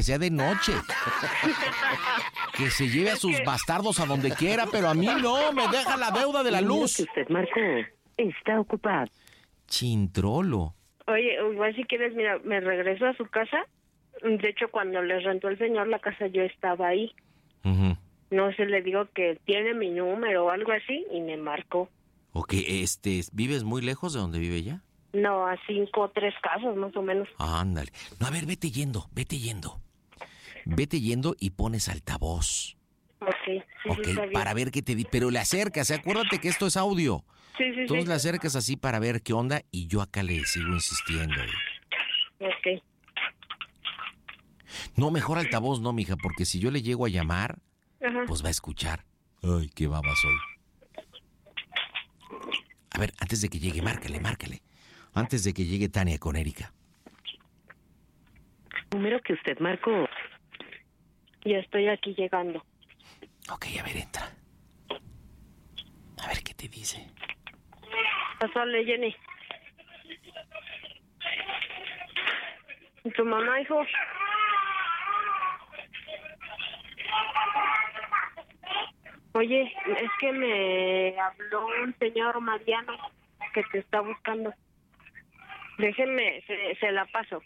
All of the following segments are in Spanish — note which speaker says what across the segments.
Speaker 1: sea de noche. Que se lleve a sus bastardos a donde quiera, pero a mí no, me deja la deuda de la luz.
Speaker 2: Que usted marcó está ocupado.
Speaker 1: Chintrolo.
Speaker 3: Oye, igual si quieres, mira, me regreso a su casa. De hecho, cuando les rentó el señor la casa, yo estaba ahí.
Speaker 1: Uh-huh.
Speaker 3: No sé, le digo que tiene mi número o algo así y me marcó.
Speaker 1: Ok, ¿vives muy lejos de donde vive ella?
Speaker 3: No, a 5 o 3 casas más o menos.
Speaker 1: Ándale. No, a ver, vete yendo. Vete yendo y pones altavoz.
Speaker 3: Okay, sí,
Speaker 1: Ok,
Speaker 3: está bien.
Speaker 1: para ver qué te di. Pero le acercas, acuérdate que esto es audio.
Speaker 3: Sí,
Speaker 1: Entonces le acercas así para ver qué onda y yo acá le sigo insistiendo.
Speaker 3: Ok.
Speaker 1: No, mejor altavoz no, mija, porque si yo le llego a llamar,
Speaker 3: Ajá.
Speaker 1: pues va a escuchar. Ay, qué baba soy. A ver, antes de que llegue, márcale. Antes de que llegue Tania con Erika.
Speaker 2: Número que usted marcó.
Speaker 3: Ya estoy aquí llegando.
Speaker 1: Ok, a ver, entra. A ver qué te dice.
Speaker 3: Pásale, Jenny. ¿Y tu mamá, hijo? Oye, es que me habló un señor Mariano que te está buscando. Déjenme, se la paso.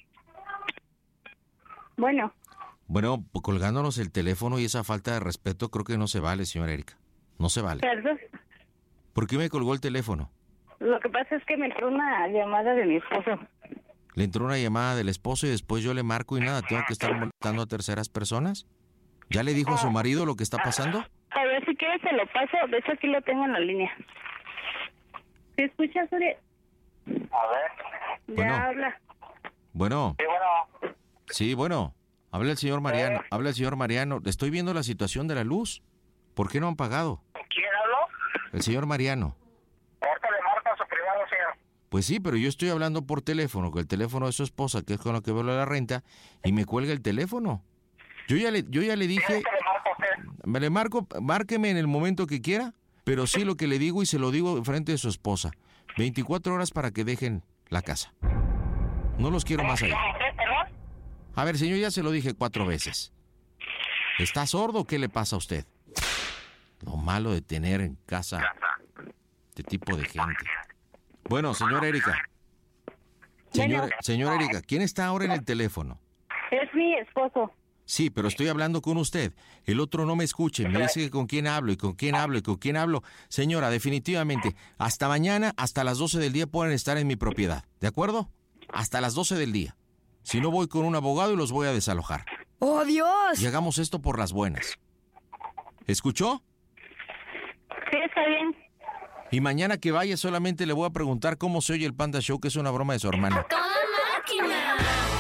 Speaker 3: Bueno.
Speaker 1: Bueno, colgándonos el teléfono y esa falta de respeto creo que no se vale, señora Erika. No se vale.
Speaker 3: ¿Perdón?
Speaker 1: ¿Por qué me colgó el teléfono?
Speaker 3: Lo que pasa es que me entró una llamada de mi esposo.
Speaker 1: Le entró una llamada del esposo y después yo le marco y nada, ¿tengo que estar molestando a terceras personas? ¿Ya le dijo a su marido lo que está pasando?
Speaker 3: A ver, si quieres se lo paso. De hecho, aquí lo tengo en la línea. ¿Te escuchas, Uri?
Speaker 4: A ver.
Speaker 3: Ya
Speaker 1: Bueno.
Speaker 3: habla.
Speaker 1: Bueno.
Speaker 4: Sí, bueno.
Speaker 1: Sí, bueno. Habla el señor Mariano. Estoy viendo la situación de la luz. ¿Por qué no han pagado?
Speaker 4: ¿Quién habló?
Speaker 1: El señor Mariano.
Speaker 4: Ahorita le marco a su privado, señor.
Speaker 1: Pues sí, pero yo estoy hablando por teléfono, con el teléfono de su esposa, que es con lo que veo la renta, y me cuelga el teléfono. Yo ya le dije,
Speaker 4: ¿Quién le marco a usted?
Speaker 1: me le marco, márqueme en el momento que quiera, pero sí lo que le digo y se lo digo frente de su esposa. 24 horas para que dejen la casa. No los quiero más ahí.
Speaker 4: ¿Usted, perdón?
Speaker 1: A ver, señor, ya se lo dije 4 veces. ¿Está sordo o qué le pasa a usted? Lo malo de tener en casa este tipo de gente. Bueno, señora Erika. Señora Erika, ¿quién está ahora en el teléfono?
Speaker 3: Es mi esposo.
Speaker 1: Sí, pero estoy hablando con usted. El otro no me escuche. Me dice que con quién hablo y con quién hablo y con quién hablo. Señora, definitivamente, hasta mañana, hasta las 12 del día pueden estar en mi propiedad. ¿De acuerdo? Hasta las 12 del día. Si no, voy con un abogado y los voy a desalojar.
Speaker 5: ¡Oh, Dios!
Speaker 1: Y hagamos esto por las buenas. ¿Escuchó?
Speaker 3: Sí, está bien.
Speaker 1: Y mañana que vaya solamente le voy a preguntar cómo se oye el Panda Show, que es una broma de su hermana.
Speaker 5: ¡Toda máquina!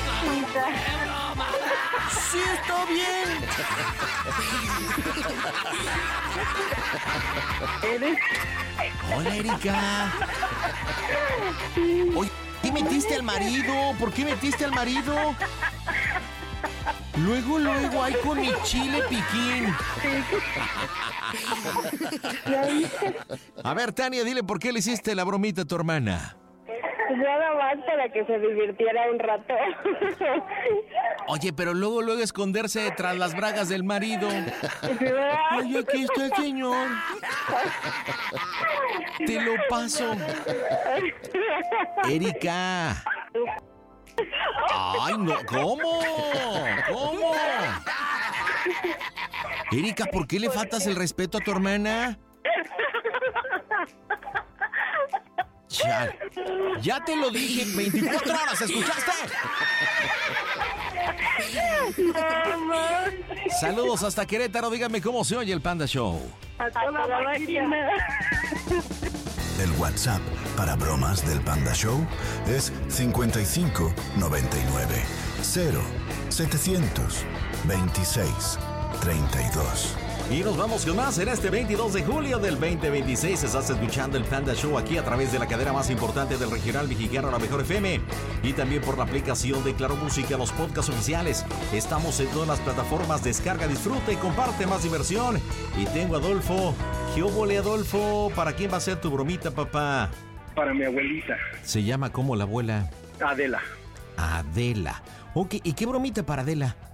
Speaker 1: ¡Sí, está bien! Hola, Erika. Oye, ¿por qué metiste al marido? ¿Por qué metiste al marido? Luego, ahí con mi chile piquín. A ver, Tania, dile por qué le hiciste la bromita a tu hermana.
Speaker 3: Nada más para que se divirtiera un rato.
Speaker 1: Oye, pero luego esconderse tras las bragas del marido. Ay, aquí está el señor. Te lo paso. Erika. Ay, no, ¿cómo? Erika, ¿por qué le faltas el respeto a tu hermana? Chale. Ya te lo dije, 24 horas, ¿escuchaste? Saludos hasta Querétaro, díganme cómo se oye el Panda Show.
Speaker 3: A toda la máquina.
Speaker 6: El WhatsApp para bromas del Panda Show es 55 99 0 700 26 32.
Speaker 1: Y nos vamos con más en este 22 de julio del 2026. Estás escuchando el Panda Show aquí a través de la cadena más importante del regional mexicano, la Mejor FM. Y también por la aplicación de Claro Música, los podcasts oficiales. Estamos en todas las plataformas. Descarga, disfruta y comparte más diversión. Y tengo a Adolfo. ¿Qué óvole, Adolfo? ¿Para quién va a ser tu bromita, papá?
Speaker 4: Para mi abuelita,
Speaker 1: Se llama como la abuela.
Speaker 4: Adela.
Speaker 1: Adela. Ok, ¿y qué bromita para Adela?